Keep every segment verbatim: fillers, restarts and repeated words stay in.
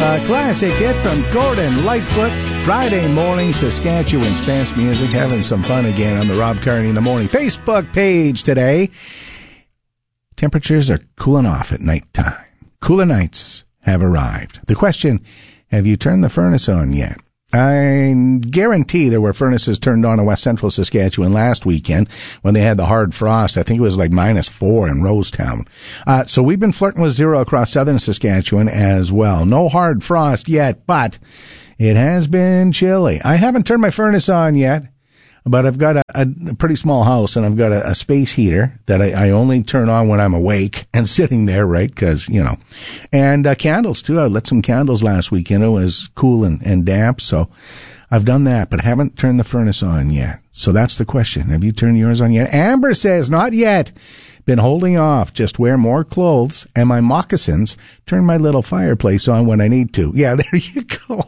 A classic hit from Gordon Lightfoot. Friday morning, Saskatchewan's best music. Having some fun again on the Rob Carney in the Morning Facebook page today. Temperatures are cooling off at nighttime. Cooler nights have arrived. The question, have you turned the furnace on yet? I guarantee there were furnaces turned on in West Central Saskatchewan last weekend when they had the hard frost. I think it was like minus four in Rosetown. Uh, so we've been flirting with zero across southern Saskatchewan as well. No hard frost yet, but it has been chilly. I haven't turned my furnace on yet, but I've got a, a pretty small house and I've got a, a space heater that I, I only turn on when I'm awake and sitting there, right? Because, you know, and uh, candles too. I lit some candles last weekend. It was cool and, and damp. So I've done that, but haven't turned the furnace on yet. So that's the question. Have you turned yours on yet? Amber says, not yet. Been holding off. Just wear more clothes and my moccasins. Turn my little fireplace on when I need to. Yeah, there you go.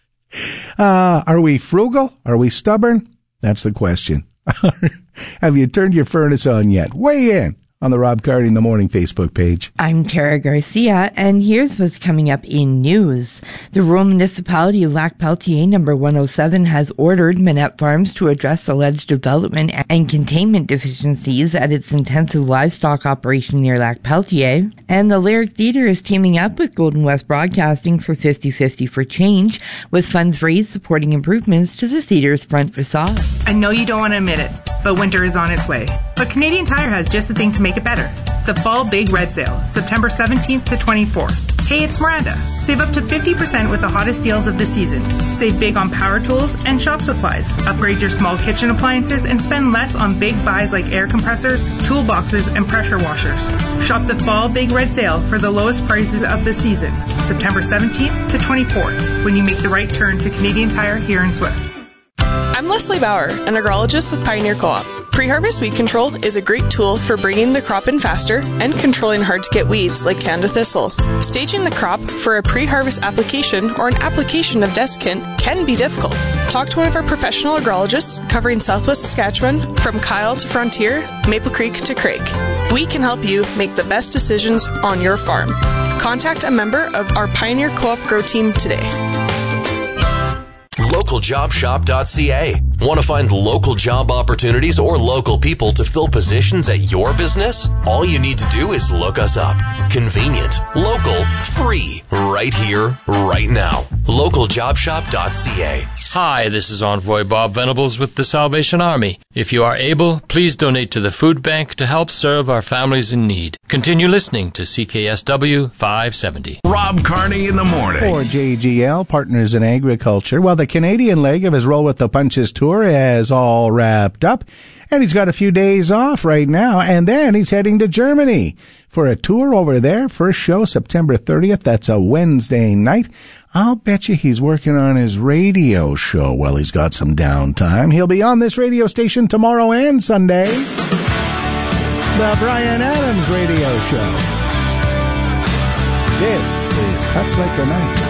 Uh, are we frugal? Are we stubborn? That's the question. Have you turned your furnace on yet? Weigh in on the Rob Carney in the Morning Facebook page. I'm Tara Garcia, and here's what's coming up in news. The rural municipality of Lac-Peltier number one oh seven has ordered Manette Farms to address alleged development and containment deficiencies at its intensive livestock operation near Lac-Peltier. And the Lyric Theatre is teaming up with Golden West Broadcasting for fifty fifty for Change, with funds raised supporting improvements to the theatre's front facade. I know you don't want to admit it, but winter is on its way. But Canadian Tire has just the thing to make it better. The Fall Big Red Sale, September seventeenth to twenty-fourth. Hey, it's Miranda. Save up to fifty percent with the hottest deals of the season. Save big on power tools and shop supplies. Upgrade your small kitchen appliances and spend less on big buys like air compressors, toolboxes, and pressure washers. Shop the Fall Big Red Sale for the lowest prices of the season, September seventeenth to twenty-fourth, when you make the right turn to Canadian Tire here in Swift. I'm Leslie Bauer, an agrologist with Pioneer Co-op. Pre-harvest weed control is a great tool for bringing the crop in faster and controlling hard-to-get weeds like Canada thistle. Staging the crop for a pre-harvest application or an application of desiccant can be difficult. Talk to one of our professional agrologists covering Southwest Saskatchewan from Kyle to Frontier, Maple Creek to Craig. We can help you make the best decisions on your farm. Contact a member of our Pioneer Co-op Grow Team today. local job shop dot c a. Want to find local job opportunities or local people to fill positions at your business? All you need to do is look us up. Convenient, local, free, right here, right now. local job shop dot c a. Hi, this is Envoy Bob Venables with the Salvation Army. If you are able, please donate to the food bank to help serve our families in need. Continue listening to C K S W five seventy. Rob Carney in the Morning. For J G L, Partners in Agriculture. Well, the Canadian leg of his Roll with the Punches tour is all wrapped up, and he's got a few days off right now, and then he's heading to Germany for a tour over there. First show, September thirtieth. That's a Wednesday night. I'll bet you he's working on his radio show while he's got some downtime. He'll be on this radio station tomorrow and Sunday. The Brian Adams Radio Show. This is Cuts Like a Knife.